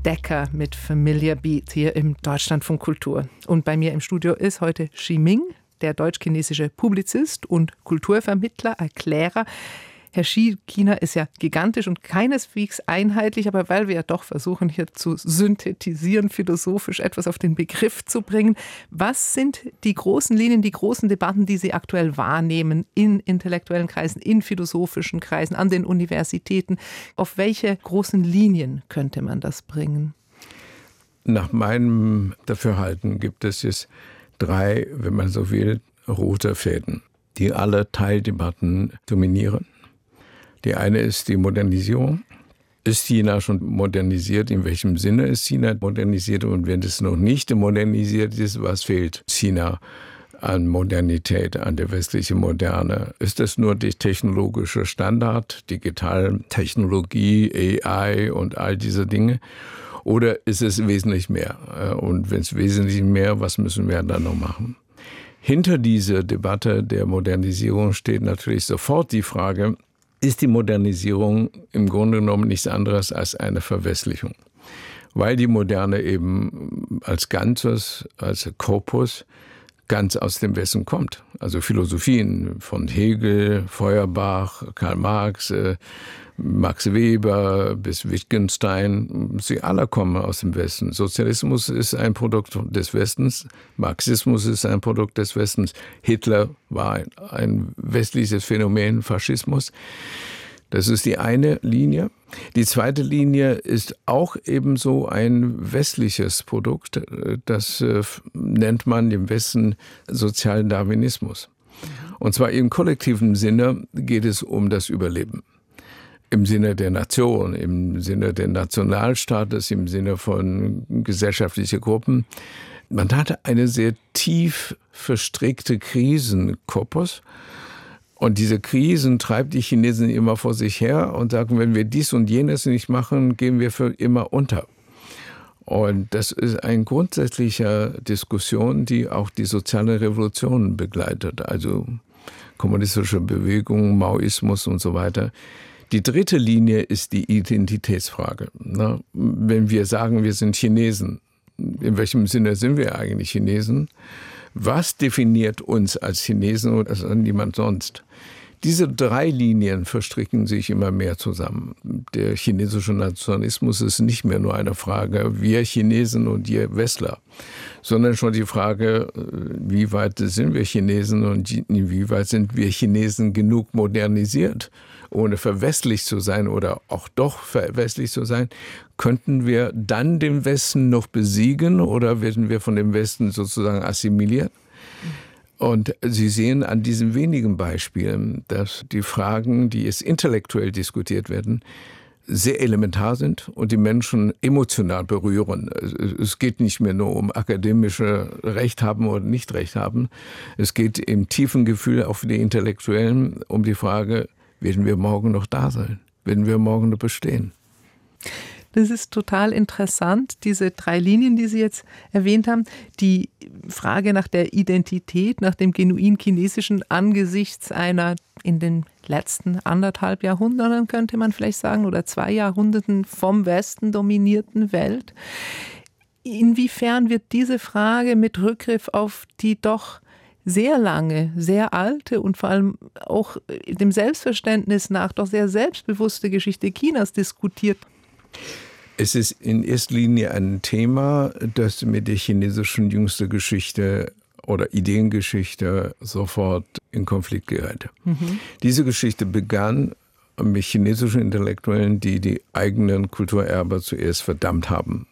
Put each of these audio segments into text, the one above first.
Decker mit Familiar Beat hier im Deutschlandfunk Kultur. Und bei mir im Studio ist heute Xi Ming, der deutsch-chinesische Publizist und Kulturvermittler, Erklärer. Herr Xi, China ist ja gigantisch und keineswegs einheitlich, aber weil wir ja doch versuchen, hier zu synthetisieren, philosophisch etwas auf den Begriff zu bringen. Was sind die großen Linien, die großen Debatten, die Sie aktuell wahrnehmen in intellektuellen Kreisen, in philosophischen Kreisen, an den Universitäten? Auf welche großen Linien könnte man das bringen? Nach meinem Dafürhalten gibt es jetzt 3, wenn man so will, rote Fäden, die alle Teildebatten dominieren. Die eine ist die Modernisierung. Ist China schon modernisiert? In welchem Sinne ist China modernisiert? Und wenn es noch nicht modernisiert ist, was fehlt China an Modernität, an der westlichen Moderne? Ist es nur der technologische Standard, Digitaltechnologie, AI und all diese Dinge? Oder ist es wesentlich mehr? Und wenn es wesentlich mehr, was müssen wir dann noch machen? Hinter dieser Debatte der Modernisierung steht natürlich sofort die Frage, ist die Modernisierung im Grunde genommen nichts anderes als eine Verwestlichung. Weil die Moderne eben als Ganzes, als Korpus ganz aus dem Westen kommt. Also Philosophien von Hegel, Feuerbach, Karl Marx, Max Weber bis Wittgenstein, sie alle kommen aus dem Westen. Sozialismus ist ein Produkt des Westens, Marxismus ist ein Produkt des Westens, Hitler war ein westliches Phänomen, Faschismus. Das ist die eine Linie. Die zweite Linie ist auch ebenso ein westliches Produkt. Das nennt man im Westen sozialen Darwinismus. Und zwar im kollektiven Sinne geht es um das Überleben. Im Sinne der Nation, im Sinne des Nationalstaates, im Sinne von gesellschaftlichen Gruppen. Man hatte eine sehr tief verstrickte Krisenkorpus. Und diese Krisen treibt die Chinesen immer vor sich her und sagen, wenn wir dies und jenes nicht machen, gehen wir für immer unter. Und das ist eine grundsätzliche Diskussion, die auch die soziale Revolution begleitet. Also kommunistische Bewegung, Maoismus und so weiter. Die dritte Linie ist die Identitätsfrage. Wenn wir sagen, wir sind Chinesen, in welchem Sinne sind wir eigentlich Chinesen? Was definiert uns als Chinesen und als niemand sonst? Diese 3 Linien verstricken sich immer mehr zusammen. Der chinesische Nationalismus ist nicht mehr nur eine Frage, wir Chinesen und ihr Westler, sondern schon die Frage, wie weit sind wir Chinesen und inwieweit sind wir Chinesen genug modernisiert, ohne verwestlicht zu sein oder auch doch verwestlicht zu sein. Könnten wir dann den Westen noch besiegen oder werden wir von dem Westen sozusagen assimiliert? Und Sie sehen an diesen wenigen Beispielen, dass die Fragen, die jetzt intellektuell diskutiert werden, sehr elementar sind und die Menschen emotional berühren. Es geht nicht mehr nur um akademische Recht haben oder nicht Recht haben. Es geht im tiefen Gefühl auch für die Intellektuellen um die Frage, werden wir morgen noch da sein? Werden wir morgen noch bestehen? Das ist total interessant, diese 3 Linien, die Sie jetzt erwähnt haben. Die Frage nach der Identität, nach dem genuin Chinesischen angesichts einer in den letzten 1,5 Jahrhunderten, könnte man vielleicht sagen, oder 2 Jahrhunderten vom Westen dominierten Welt. Inwiefern wird diese Frage mit Rückgriff auf die doch sehr lange, sehr alte und vor allem auch dem Selbstverständnis nach doch sehr selbstbewusste Geschichte Chinas diskutiert? Es ist in erster Linie ein Thema, das mit der chinesischen jüngsten Geschichte oder Ideengeschichte sofort in Konflikt gerät. Diese Geschichte begann mit chinesischen Intellektuellen, die die eigenen Kulturerbe zuerst verdammt haben.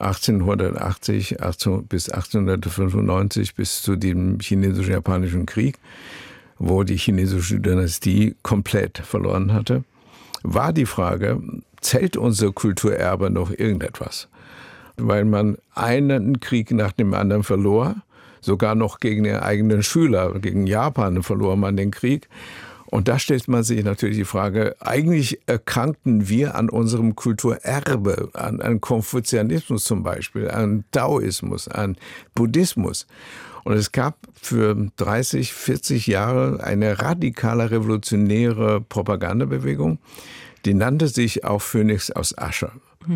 1880 bis 1895 bis zu dem chinesisch-japanischen Krieg, wo die chinesische Dynastie komplett verloren hatte, war die Frage, zählt unser Kulturerbe noch irgendetwas? Weil man einen Krieg nach dem anderen verlor, sogar noch gegen den eigenen Schüler, gegen Japan verlor man den Krieg. Und da stellt man sich natürlich die Frage, eigentlich erkrankten wir an unserem Kulturerbe, an Konfuzianismus zum Beispiel, an Taoismus, an Buddhismus. Und es gab für 30, 40 Jahre eine radikale revolutionäre Propagandabewegung, die nannte sich auch Phönix aus Asche.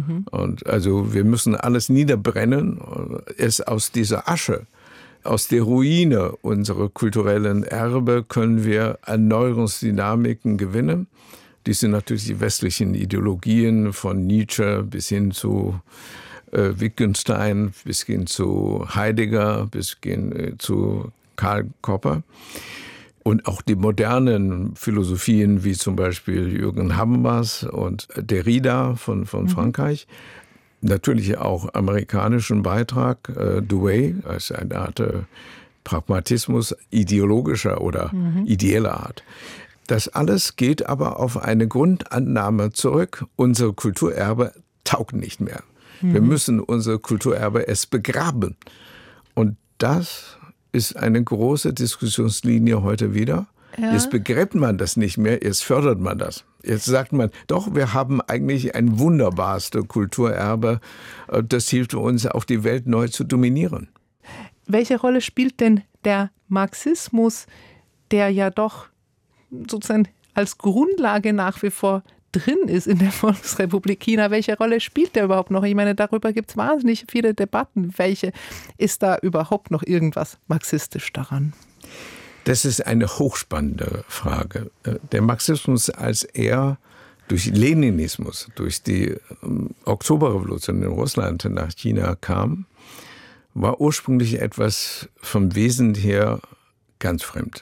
Und also wir müssen alles niederbrennen, es aus dieser Asche, aus der Ruine unserer kulturellen Erbe können wir Erneuerungsdynamiken gewinnen. Die sind natürlich die westlichen Ideologien von Nietzsche bis hin zu Wittgenstein, bis hin zu Heidegger, bis hin zu Karl Popper. Und auch die modernen Philosophien, wie zum Beispiel Jürgen Habermas und Derrida von Frankreich. Natürlich auch amerikanischen Beitrag, Dewey, als eine Art Pragmatismus ideologischer oder ideeller Art. Das alles geht aber auf eine Grundannahme zurück. Unser Kulturerbe taugt nicht mehr. Wir müssen unser Kulturerbe erst begraben. Und das ist eine große Diskussionslinie heute wieder. Ja. Jetzt begräbt man das nicht mehr, jetzt fördert man das. Jetzt sagt man, doch, wir haben eigentlich ein wunderbarstes Kulturerbe. Das hilft uns, auch die Welt neu zu dominieren. Welche Rolle spielt denn der Marxismus, der ja doch sozusagen als Grundlage nach wie vor drin ist in der Volksrepublik China? Welche Rolle spielt der überhaupt noch? Ich meine, darüber gibt es wahnsinnig viele Debatten. Welche ist da überhaupt noch irgendwas marxistisch daran? Das ist eine hochspannende Frage. Der Marxismus, als er durch Leninismus, durch die Oktoberrevolution in Russland nach China kam, war ursprünglich etwas vom Wesen her ganz fremd.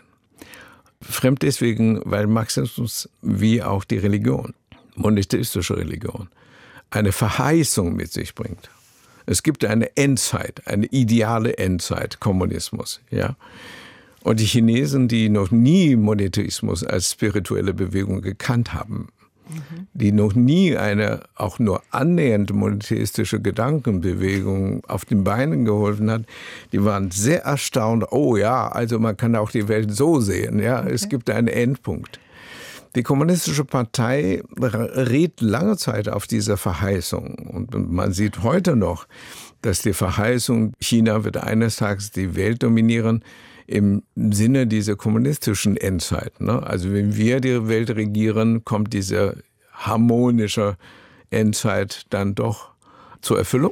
Fremd deswegen, weil Marxismus wie auch die Religion, monotheistische Religion, eine Verheißung mit sich bringt. Es gibt eine Endzeit, eine ideale Endzeit, Kommunismus. Ja? Und die Chinesen, die noch nie Monotheismus als spirituelle Bewegung gekannt haben, die noch nie eine auch nur annähernd monotheistische Gedankenbewegung auf den Beinen geholfen hat, die waren sehr erstaunt. Oh ja, also man kann auch die Welt so sehen. Ja, okay. Es gibt einen Endpunkt. Die Kommunistische Partei riet lange Zeit auf diese Verheißung. Und man sieht heute noch, dass die Verheißung, China wird eines Tages die Welt dominieren, im Sinne dieser kommunistischen Endzeit. Ne? Also wenn wir die Welt regieren, kommt diese harmonische Endzeit dann doch zur Erfüllung.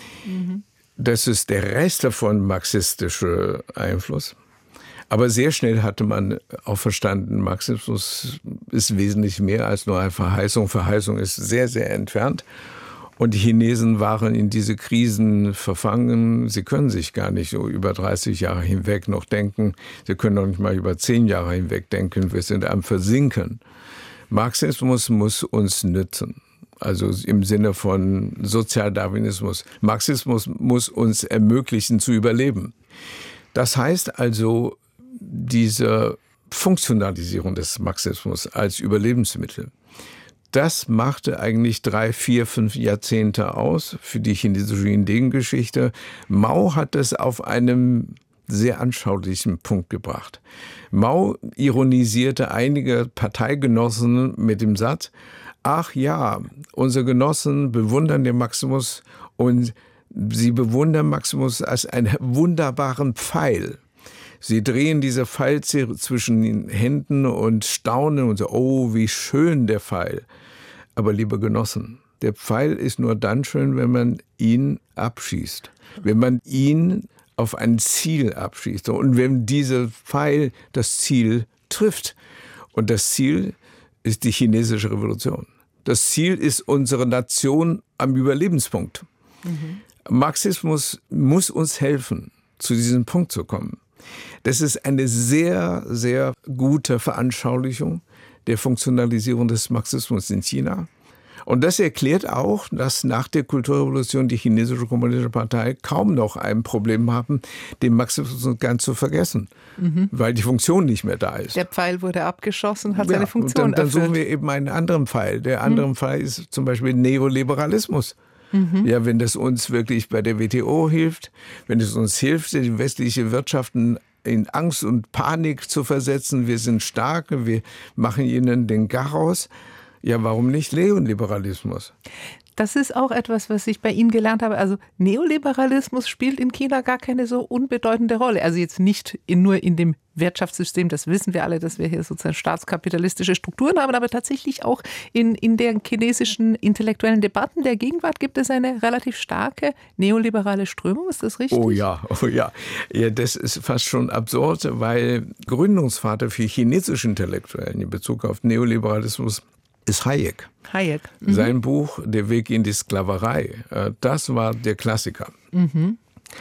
Das ist der Rest davon marxistischer Einfluss. Aber sehr schnell hatte man auch verstanden, Marxismus ist wesentlich mehr als nur eine Verheißung. Verheißung ist sehr, sehr entfernt. Und die Chinesen waren in diese Krisen verfangen. Sie können sich gar nicht so über 30 Jahre hinweg noch denken. Sie können noch nicht mal über 10 Jahre hinweg denken. Wir sind am Versinken. Marxismus muss uns nützen. Also im Sinne von Sozialdarwinismus. Marxismus muss uns ermöglichen zu überleben. Das heißt also, diese Funktionalisierung des Marxismus als Überlebensmittel, das machte eigentlich 3, 4, 5 Jahrzehnte aus für die chinesische Ideengeschichte. Mao hat es auf einem sehr anschaulichen Punkt gebracht. Mao ironisierte einige Parteigenossen mit dem Satz, ach ja, unsere Genossen bewundern den Marxismus und sie bewundern Marxismus als einen wunderbaren Pfeil. Sie drehen diese Pfeil zwischen den Händen und staunen und so, oh, wie schön der Pfeil. Aber liebe Genossen, der Pfeil ist nur dann schön, wenn man ihn abschießt. Wenn man ihn auf ein Ziel abschießt. Und wenn dieser Pfeil das Ziel trifft. Und das Ziel ist die chinesische Revolution. Das Ziel ist unsere Nation am Überlebenspunkt. Marxismus muss uns helfen, zu diesem Punkt zu kommen. Das ist eine sehr, sehr gute Veranschaulichung der Funktionalisierung des Marxismus in China. Und das erklärt auch, dass nach der Kulturrevolution die chinesische Kommunistische Partei kaum noch ein Problem haben, den Marxismus ganz zu vergessen, weil die Funktion nicht mehr da ist. Der Pfeil wurde abgeschossen, hat seine Funktion dann suchen wir eben einen anderen Pfeil. Der andere Pfeil ist zum Beispiel Neoliberalismus. Ja, wenn das uns wirklich bei der WTO hilft, wenn es uns hilft, die westliche Wirtschaften in Angst und Panik zu versetzen, wir sind stark, wir machen ihnen den Garaus. Ja, warum nicht Neoliberalismus? Das ist auch etwas, was ich bei Ihnen gelernt habe. Also Neoliberalismus spielt in China gar keine so unbedeutende Rolle. Also jetzt nicht nur in dem Wirtschaftssystem, das wissen wir alle, dass wir hier sozusagen staatskapitalistische Strukturen haben, aber tatsächlich auch in den chinesischen intellektuellen Debatten der Gegenwart gibt es eine relativ starke neoliberale Strömung. Ist das richtig? Oh ja. Ja, das ist fast schon absurd, weil Gründungsvater für chinesische Intellektuellen in Bezug auf Neoliberalismus ist Hayek. Mhm. Sein Buch Der Weg in die Sklaverei, das war der Klassiker. Mhm.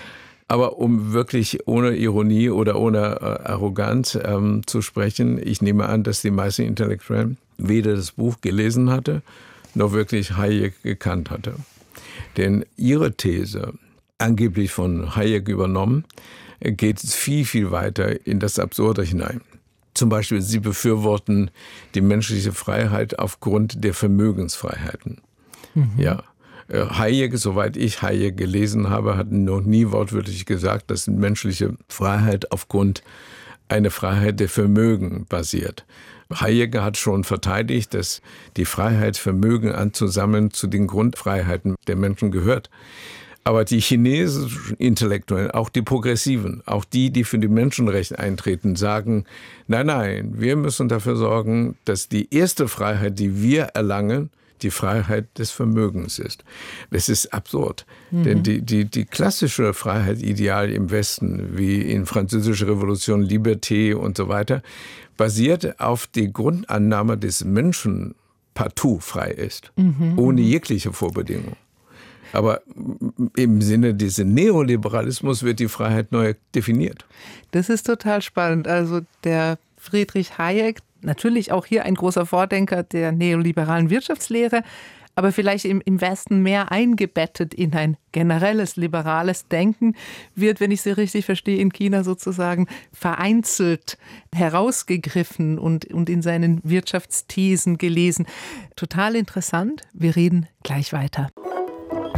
Aber um wirklich ohne Ironie oder ohne Arroganz zu sprechen, ich nehme an, dass die meisten Intellektuellen weder das Buch gelesen hatte, noch wirklich Hayek gekannt hatte. Denn ihre These, angeblich von Hayek übernommen, geht viel, viel weiter in das Absurde hinein. Zum Beispiel, sie befürworten die menschliche Freiheit aufgrund der Vermögensfreiheiten. Mhm. Ja. Hayek, soweit ich Hayek gelesen habe, hat noch nie wortwörtlich gesagt, dass menschliche Freiheit aufgrund einer Freiheit der Vermögen basiert. Hayek hat schon verteidigt, dass die Freiheit, Vermögen anzusammeln zu den Grundfreiheiten der Menschen gehört. Aber die chinesischen Intellektuellen, auch die Progressiven, auch die für die Menschenrechte eintreten, sagen, nein, wir müssen dafür sorgen, dass die erste Freiheit, die wir erlangen, die Freiheit des Vermögens ist. Das ist absurd. Denn die klassische Freiheitsideal im Westen, wie in Französischer Revolution, Liberté und so weiter, basiert auf der Grundannahme des Menschen partout frei ist, ohne jegliche Vorbedingung. Aber im Sinne dieses Neoliberalismus wird die Freiheit neu definiert. Das ist total spannend. Also der Friedrich Hayek, natürlich auch hier ein großer Vordenker der neoliberalen Wirtschaftslehre, aber vielleicht im Westen mehr eingebettet in ein generelles liberales Denken, wird, wenn ich Sie richtig verstehe, in China sozusagen vereinzelt herausgegriffen und in seinen Wirtschaftsthesen gelesen. Total interessant. Wir reden gleich weiter.